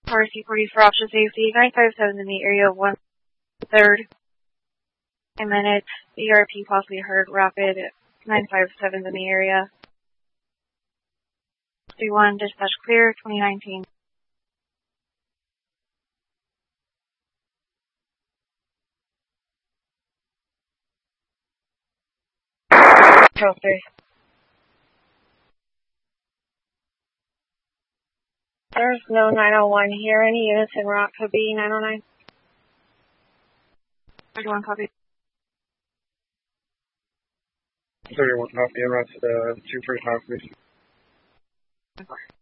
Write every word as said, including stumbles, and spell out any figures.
R C forty for option safety, nine five seven in the area of one third. Ten minutes, E R P possibly heard rapid, nine five seven in the area. three one, dispatch clear, twenty nineteen. twelve three. There's no nine oh one here. Any units in route could be nine oh nine. thirty-one copy. thirty-one copy, I'm out to the two forty-five, please.